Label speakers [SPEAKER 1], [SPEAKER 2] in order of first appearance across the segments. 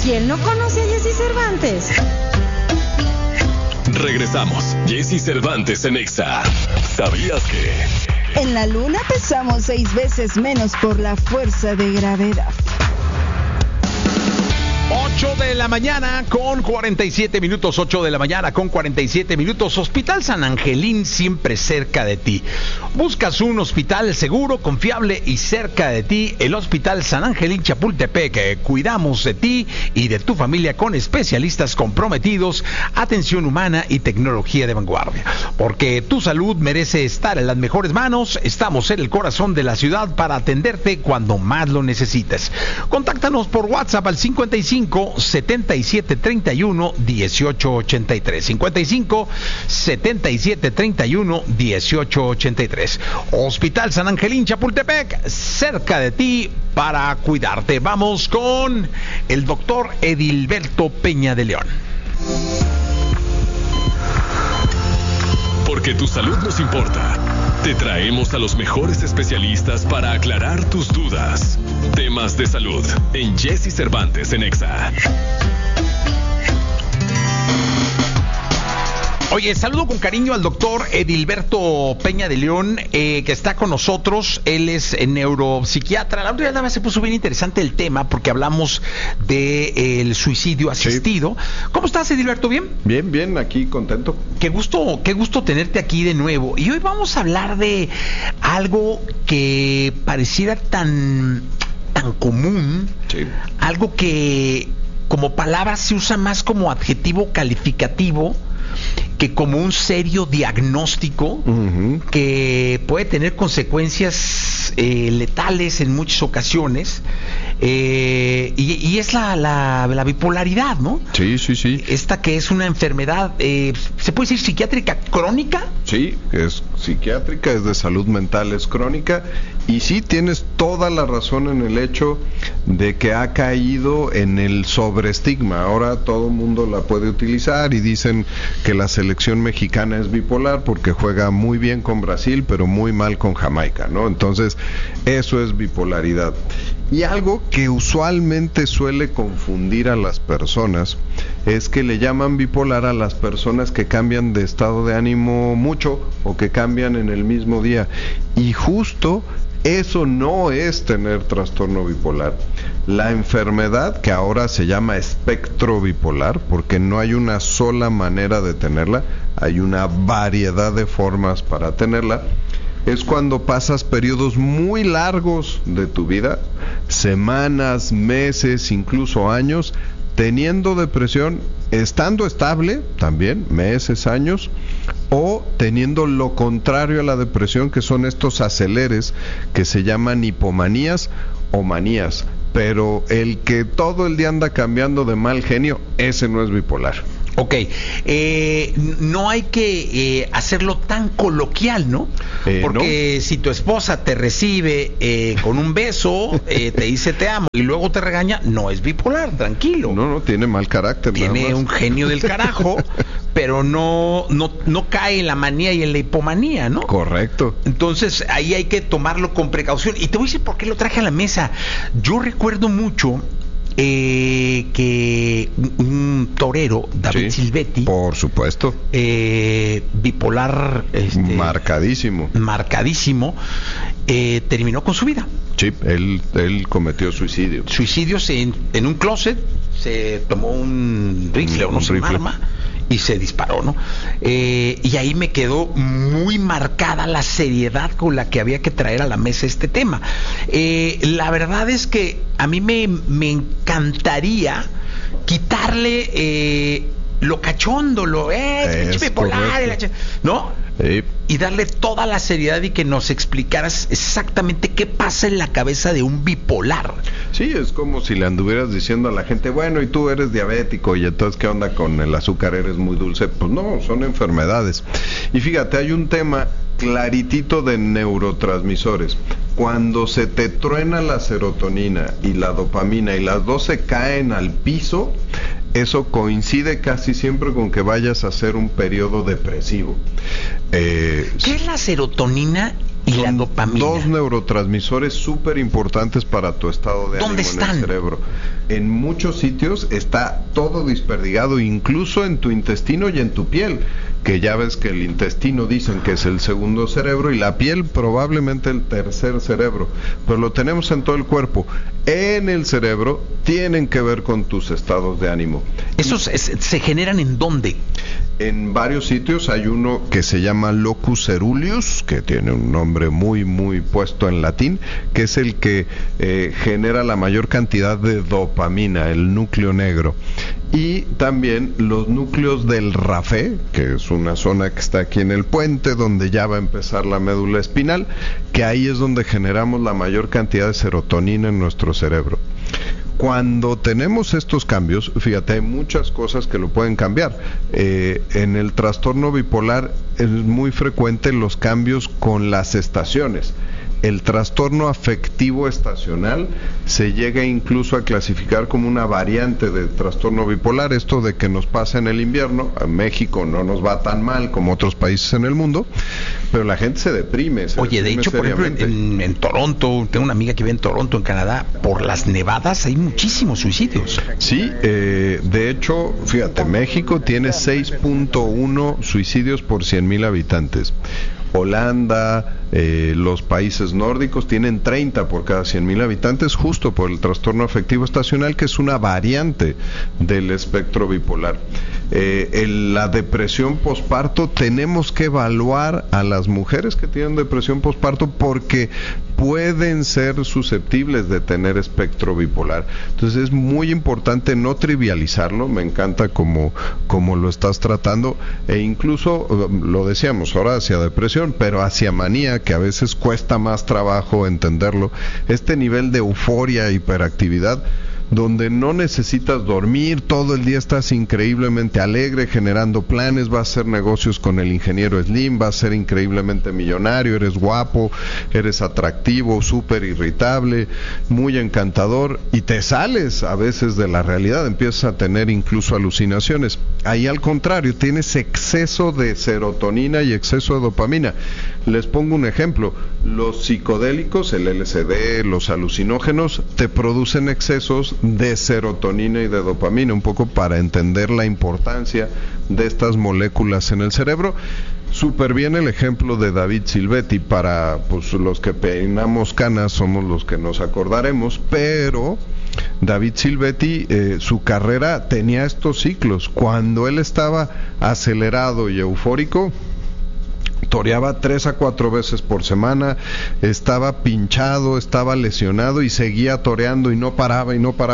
[SPEAKER 1] ¿Quién no conoce a Jessy Cervantes?
[SPEAKER 2] Regresamos. Jessy Cervantes en Exa. ¿Sabías que?
[SPEAKER 3] En la luna pesamos 6 veces menos por la fuerza de gravedad.
[SPEAKER 4] 8 de la mañana con 47 minutos, 8 de la mañana con 47 minutos. Hospital San Angelín, siempre cerca de ti. Buscas un hospital seguro, confiable y cerca de ti. El Hospital San Angelín Chapultepec. Cuidamos de ti y de tu familia con especialistas comprometidos, atención humana y tecnología de vanguardia. Porque tu salud merece estar en las mejores manos. Estamos en el corazón de la ciudad para atenderte cuando más lo necesites. Contáctanos por WhatsApp al 55 77 31 18 83. 55 77 31 18 83. Hospital San Angelín Chapultepec, cerca de ti para cuidarte. Vamos con el doctor Edilberto Peña de León.
[SPEAKER 2] Porque tu salud nos importa. Te traemos a los mejores especialistas para aclarar tus dudas. Temas de salud en Jessy Cervantes en Exa.
[SPEAKER 4] Oye, saludo con cariño al doctor Edilberto Peña de León, que está con nosotros. Él es neuropsiquiatra. La otra vez se puso bien interesante el tema porque hablamos del suicidio asistido. Sí. ¿Cómo estás, Edilberto? ¿Bien?
[SPEAKER 5] Bien, aquí contento.
[SPEAKER 4] Qué gusto tenerte aquí de nuevo. Y hoy vamos a hablar de algo que pareciera tan común, sí. Algo que como palabra se usa más como adjetivo calificativo que como un serio diagnóstico, que puede tener consecuencias letales en muchas ocasiones, y es la bipolaridad, ¿no?
[SPEAKER 5] Sí.
[SPEAKER 4] Esta que es una enfermedad, ¿se puede decir psiquiátrica crónica?
[SPEAKER 5] Sí, es psiquiátrica, es de salud mental, es crónica, y sí tienes toda la razón en el hecho de que ha caído en el sobreestigma. Ahora todo el mundo la puede utilizar y dicen que la selección mexicana es bipolar porque juega muy bien con Brasil, pero muy mal con Jamaica, ¿no? Entonces, eso es bipolaridad. Y algo que usualmente suele confundir a las personas es que le llaman bipolar a las personas que cambian de estado de ánimo mucho o que cambian en el mismo día. Y justo eso no es tener trastorno bipolar. La enfermedad, que ahora se llama espectro bipolar, porque no hay una sola manera de tenerla, hay una variedad de formas para tenerla, es cuando pasas periodos muy largos de tu vida, semanas, meses, incluso años, teniendo depresión, estando estable también, meses, años, o teniendo lo contrario a la depresión, que son estos aceleres que se llaman hipomanías o manías. Pero el que todo el día anda cambiando de mal genio, ese no es bipolar.
[SPEAKER 4] Ok, no hay que hacerlo tan coloquial, ¿no? Porque si tu esposa te recibe con un beso, te dice te amo y luego te regaña, no es bipolar, tranquilo.
[SPEAKER 5] No, tiene mal carácter.
[SPEAKER 4] Tiene un genio del carajo, pero no cae en la manía y en la hipomanía, ¿no?
[SPEAKER 5] Correcto.
[SPEAKER 4] Entonces ahí hay que tomarlo con precaución. Y te voy a decir por qué lo traje a la mesa. Yo recuerdo mucho que un torero, David Silvetti,
[SPEAKER 5] por supuesto,
[SPEAKER 4] bipolar,
[SPEAKER 5] marcadísimo,
[SPEAKER 4] terminó con su vida.
[SPEAKER 5] Sí, él cometió suicidios
[SPEAKER 4] en un closet, se tomó un rifle o no sé, un arma y se disparó, ¿no? Y ahí me quedó muy marcada la seriedad con la que había que traer a la mesa este tema. La verdad es que a mí me encantaría quitarle lo cachondo, bipolar, ¿no? Y darle toda la seriedad y que nos explicaras exactamente qué pasa en la cabeza de un bipolar.
[SPEAKER 5] Sí, es como si le anduvieras diciendo a la gente, bueno, y tú eres diabético, y entonces, ¿qué onda con el azúcar? ¿Eres muy dulce? Pues no, son enfermedades. Y fíjate, hay un tema claritito de neurotransmisores. Cuando se te truena la serotonina y la dopamina y las dos se caen al piso, eso coincide casi siempre con que vayas a hacer un periodo depresivo.
[SPEAKER 4] ¿Qué es la serotonina y la dopamina.
[SPEAKER 5] Dos neurotransmisores súper importantes para tu estado de ánimo.
[SPEAKER 4] ¿Dónde están?
[SPEAKER 5] En el cerebro. En muchos sitios está todo desperdigado, incluso en tu intestino y en tu piel, que ya ves que el intestino dicen que es el segundo cerebro y la piel probablemente el tercer cerebro, pero lo tenemos en todo el cuerpo. En el cerebro tienen que ver con tus estados de ánimo.
[SPEAKER 4] ¿Esos se generan en dónde?
[SPEAKER 5] En varios sitios. Hay uno que se llama locus ceruleus, que tiene un nombre muy puesto en latín, que es el que genera la mayor cantidad de dopamina, el núcleo negro. Y también los núcleos del rafé, que es una zona que está aquí en el puente, donde ya va a empezar la médula espinal, que ahí es donde generamos la mayor cantidad de serotonina en nuestro cerebro. Cuando tenemos estos cambios, fíjate, hay muchas cosas que lo pueden cambiar. En el trastorno bipolar es muy frecuente los cambios con las estaciones. El trastorno afectivo estacional se llega incluso a clasificar como una variante del trastorno bipolar. Esto de que nos pasa en el invierno, en México no nos va tan mal como otros países en el mundo, pero la gente se deprime.
[SPEAKER 4] Oye, de hecho, por ejemplo, en Toronto, tengo una amiga que vive en Toronto, en Canadá, por las nevadas hay muchísimos suicidios.
[SPEAKER 5] Sí, de hecho, fíjate, México tiene 6.1 suicidios por 100,000 habitantes. Holanda, los países nórdicos tienen 30 por cada 100,000 habitantes, justo por el trastorno afectivo estacional, que es una variante del espectro bipolar. La depresión posparto, tenemos que evaluar a las mujeres que tienen depresión posparto porque pueden ser susceptibles de tener espectro bipolar. Entonces es muy importante no trivializarlo. Me encanta como lo estás tratando, e incluso lo decíamos ahora hacia depresión, pero hacia manía, que a veces cuesta más trabajo entenderlo, este nivel de euforia, hiperactividad, donde no necesitas dormir, todo el día estás increíblemente alegre, generando planes, vas a hacer negocios con el ingeniero Slim, vas a ser increíblemente millonario, eres guapo, eres atractivo, súper irritable, muy encantador, y te sales a veces de la realidad, empiezas a tener incluso alucinaciones. Ahí al contrario, tienes exceso de serotonina y exceso de dopamina. Les pongo un ejemplo: los psicodélicos, el LSD, los alucinógenos, te producen excesos de serotonina y de dopamina, un poco para entender la importancia de estas moléculas en el cerebro. Súper bien el ejemplo de David Silvetti. Para los que peinamos canas somos los que nos acordaremos, pero David Silvetti, su carrera tenía estos ciclos. Cuando él estaba acelerado y eufórico, toreaba 3 a 4 veces por semana, estaba pinchado, estaba lesionado y seguía toreando y no paraba,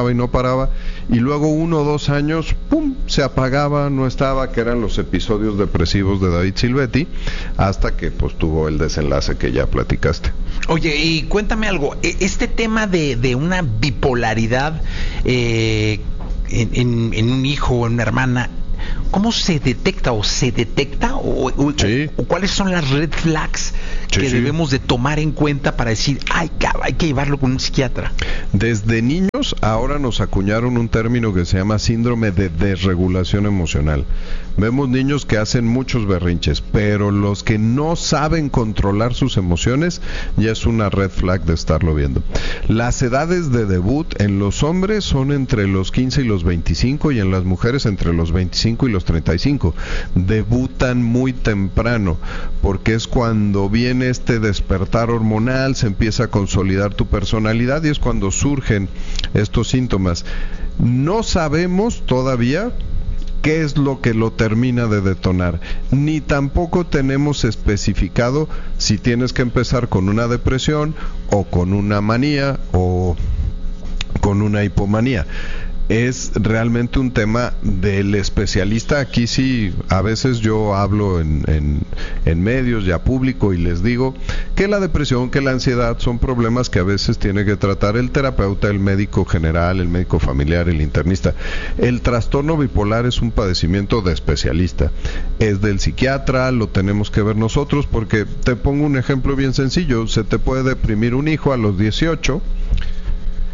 [SPEAKER 5] y luego 1 o 2 años, ¡pum!, se apagaba, no estaba, que eran los episodios depresivos de David Silvetti, hasta que tuvo el desenlace que ya platicaste.
[SPEAKER 4] Oye, y cuéntame algo, este tema de una bipolaridad en un hijo o en una hermana, ¿cómo se detecta o se detecta? ¿O cuáles son las red flags que debemos de tomar en cuenta para decir, ay, hay que llevarlo con un psiquiatra?
[SPEAKER 5] Desde niños ahora nos acuñaron un término que se llama síndrome de desregulación emocional. Vemos niños que hacen muchos berrinches, pero los que no saben controlar sus emociones ya es una red flag de estarlo viendo. Las edades de debut en los hombres son entre los 15 y los 25 y en las mujeres entre los 25 y los 35. Debutan muy temprano porque es cuando viene este despertar hormonal, se empieza a consolidar tu personalidad y es cuando surgen estos síntomas. No sabemos todavía qué es lo que lo termina de detonar, ni tampoco tenemos especificado si tienes que empezar con una depresión o con una manía o con una hipomanía. Es realmente un tema del especialista. Aquí sí, a veces yo hablo en medios y a público y les digo que la depresión, que la ansiedad son problemas que a veces tiene que tratar el terapeuta, el médico general, el médico familiar, el internista. El trastorno bipolar es un padecimiento de especialista, es del psiquiatra, lo tenemos que ver nosotros, porque te pongo un ejemplo bien sencillo: se te puede deprimir un hijo a los 18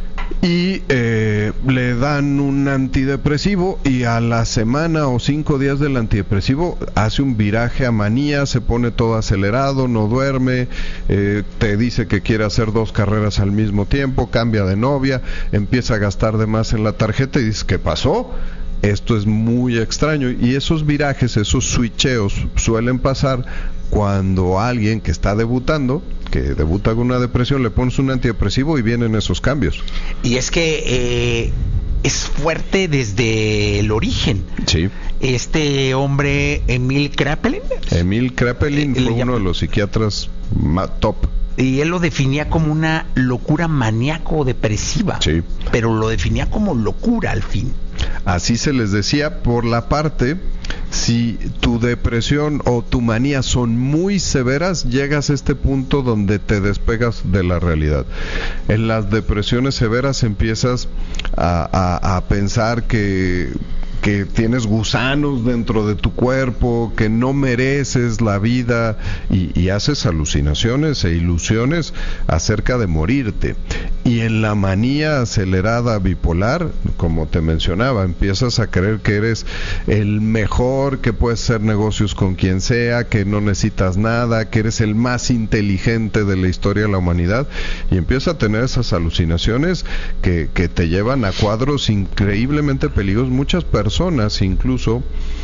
[SPEAKER 5] y le dan un antidepresivo y a la semana o 5 días del antidepresivo hace un viraje a manía, se pone todo acelerado, no duerme, te dice que quiere hacer 2 carreras al mismo tiempo, cambia de novia, empieza a gastar de más en la tarjeta y dices, ¿qué pasó? Esto es muy extraño, y esos virajes, esos switcheos suelen pasar cuando alguien que está debutando, que debuta con una depresión, le pones un antidepresivo y vienen esos cambios.
[SPEAKER 4] Y es que es fuerte desde el origen.
[SPEAKER 5] Sí.
[SPEAKER 4] Este hombre, Emil Kraepelin.
[SPEAKER 5] Emil Kraepelin fue uno de los psiquiatras top.
[SPEAKER 4] Y él lo definía como una locura maníaco-depresiva.
[SPEAKER 5] Sí.
[SPEAKER 4] Pero lo definía como locura al fin.
[SPEAKER 5] Así se les decía. Por la parte, si tu depresión o tu manía son muy severas, llegas a este punto donde te despegas de la realidad. En las depresiones severas empiezas a pensar que tienes gusanos dentro de tu cuerpo, que no mereces la vida, y haces alucinaciones e ilusiones acerca de morirte. Y en la manía acelerada bipolar, como te mencionaba, empiezas a creer que eres el mejor, que puedes hacer negocios con quien sea, que no necesitas nada, que eres el más inteligente de la historia de la humanidad, y empiezas a tener esas alucinaciones que te llevan a cuadros increíblemente peligrosos. Muchas personas, incluso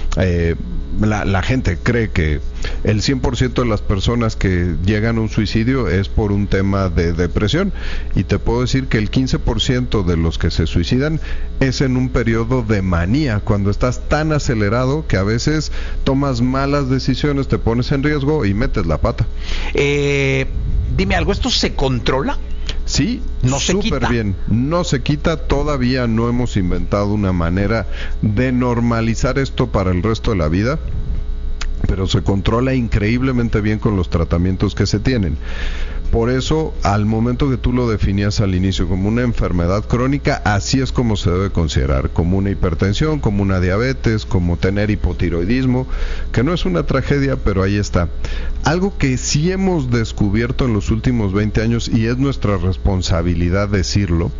[SPEAKER 5] la gente cree que el 100% de las personas que llegan a un suicidio es por un tema de depresión, y te puedo decir que el 15% de los que se suicidan es en un periodo de manía, cuando estás tan acelerado que a veces tomas malas decisiones, te pones en riesgo y metes la pata.
[SPEAKER 4] Dime algo, ¿esto se controla?
[SPEAKER 5] Sí,
[SPEAKER 4] no se
[SPEAKER 5] súper
[SPEAKER 4] quita.
[SPEAKER 5] bien. No se quita, todavía no hemos inventado una manera de normalizar esto para el resto de la vida, pero se controla increíblemente bien con los tratamientos que se tienen. Por eso, al momento que tú lo definías al inicio como una enfermedad crónica, así es como se debe considerar, como una hipertensión, como una diabetes, como tener hipotiroidismo, que no es una tragedia, pero ahí está. Algo que sí hemos descubierto en los últimos 20 años, y es nuestra responsabilidad decirlo.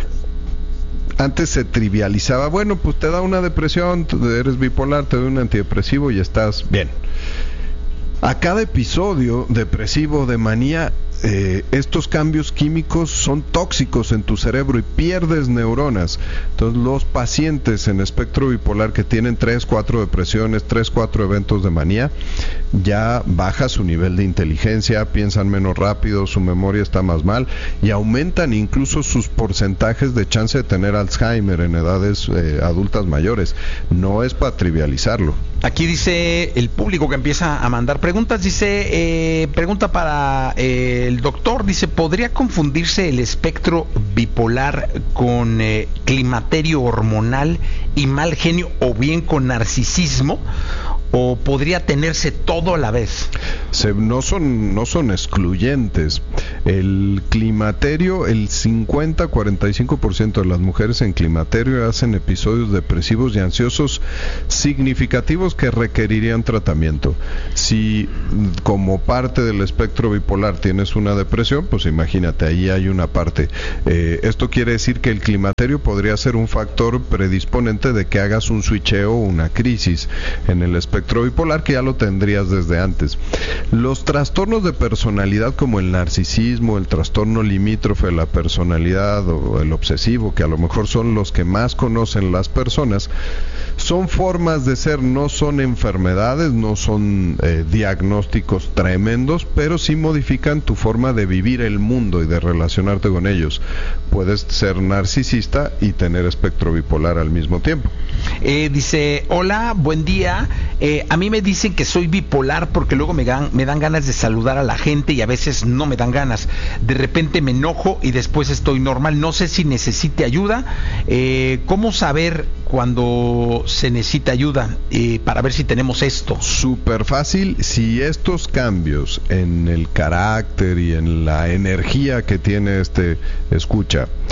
[SPEAKER 5] Antes se trivializaba, bueno, pues te da una depresión, eres bipolar, te da un antidepresivo y estás bien. A cada episodio depresivo de manía, estos cambios químicos son tóxicos en tu cerebro y pierdes neuronas. Entonces, los pacientes en espectro bipolar que tienen 3, 4 depresiones, 3, 4 eventos de manía, ya baja su nivel de inteligencia, piensan menos rápido, su memoria está más mal, y aumentan incluso sus porcentajes de chance de tener Alzheimer en edades adultas mayores. No es para trivializarlo.
[SPEAKER 4] Aquí dice el público que empieza a mandar preguntas, dice, pregunta para el doctor, dice, ¿podría confundirse el espectro bipolar con climaterio hormonal y mal genio, o bien con narcisismo? ¿O podría tenerse todo a la vez?
[SPEAKER 5] No son excluyentes. El climaterio, el 50-45% de las mujeres en climaterio hacen episodios depresivos y ansiosos significativos que requerirían tratamiento. Si como parte del espectro bipolar tienes una depresión, pues imagínate, ahí hay una parte. Esto quiere decir que el climaterio podría ser un factor predisponente de que hagas un switcheo o una crisis en el espectro bipolar, que ya lo tendrías desde antes. Los trastornos de personalidad, como el narcisismo, el trastorno limítrofe de la personalidad o el obsesivo, que a lo mejor son los que más conocen las personas, son formas de ser, no son enfermedades, no son diagnósticos tremendos, pero sí modifican tu forma de vivir el mundo y de relacionarte con ellos. Puedes ser narcisista y tener espectro bipolar al mismo tiempo.
[SPEAKER 4] Dice, hola, buen día. A mí me dicen que soy bipolar porque luego me dan ganas de saludar a la gente y a veces no me dan ganas. De repente me enojo y después estoy normal. No sé si necesite ayuda. ¿Cómo saber cuando se necesita ayuda para ver si tenemos esto?
[SPEAKER 5] Súper fácil. Si estos cambios en el carácter y en la energía que tiene escucha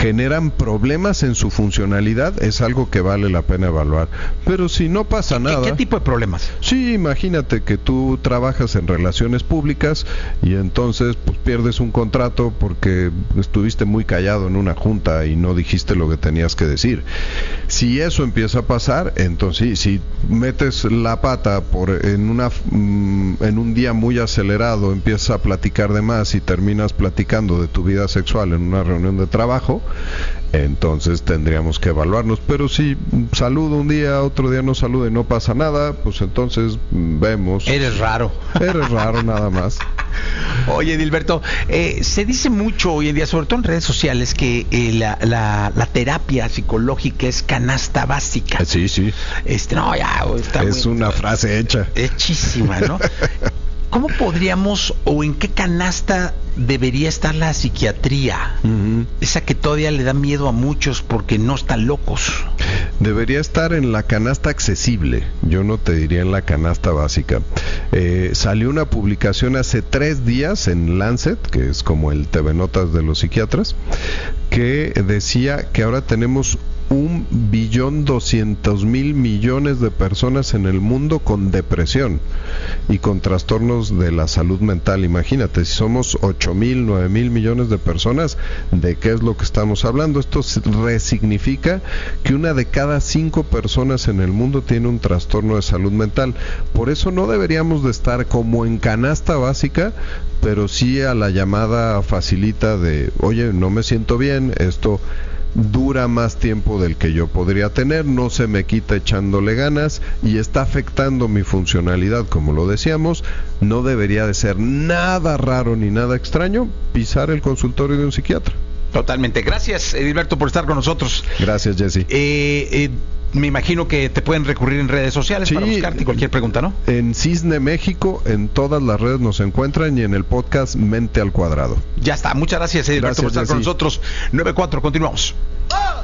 [SPEAKER 5] generan problemas en su funcionalidad, es algo que vale la pena evaluar. Pero si no pasa nada...
[SPEAKER 4] ¿Qué tipo de problemas?
[SPEAKER 5] Sí, imagínate que tú trabajas en relaciones públicas y entonces pues pierdes un contrato porque estuviste muy callado en una junta y no dijiste lo que tenías que decir. Si eso empieza a pasar, entonces si metes la pata en un día muy acelerado, empiezas a platicar de más y terminas platicando de tu vida sexual en una reunión de trabajo, entonces tendríamos que evaluarnos. Pero si saludo un día, otro día no saludo y no pasa nada, pues entonces vemos.
[SPEAKER 4] Eres raro
[SPEAKER 5] nada más.
[SPEAKER 4] Oye, Edilberto, se dice mucho hoy en día, sobre todo en redes sociales, que la terapia psicológica es canasta básica.
[SPEAKER 5] Sí.
[SPEAKER 4] No, ya está
[SPEAKER 5] es una frase hecha.
[SPEAKER 4] Hechísima, ¿no? ¿Cómo podríamos o en qué canasta debería estar la psiquiatría? Esa que todavía le da miedo a muchos porque no están locos.
[SPEAKER 5] Debería estar en la canasta accesible, yo no te diría en la canasta básica. Salió una publicación hace 3 días en Lancet, que es como el TV Notas de los psiquiatras, que decía que ahora tenemos 1.200.000.000.000 de personas en el mundo con depresión y con trastornos de la salud mental. Imagínate, si somos 8.000, 9.000 millones de personas, ¿de qué es lo que estamos hablando? Esto resignifica que 1 de cada 5 personas en el mundo tiene un trastorno de salud mental. Por eso no deberíamos de estar como en canasta básica, pero sí a la llamada facilita de, oye, no me siento bien, esto dura más tiempo del que yo podría tener, no se me quita echándole ganas y está afectando mi funcionalidad, como lo decíamos. No debería de ser nada raro ni nada extraño pisar el consultorio de un psiquiatra.
[SPEAKER 4] Totalmente. Gracias, Edilberto, por estar con nosotros.
[SPEAKER 5] Gracias, Jesse.
[SPEAKER 4] Me imagino que te pueden recurrir en redes sociales para buscarte cualquier pregunta, ¿no?
[SPEAKER 5] En Cisne México, en todas las redes nos encuentran y en el podcast Mente al Cuadrado.
[SPEAKER 4] Ya está. Muchas gracias, Edilberto, por estar con nosotros. 9-4, continuamos.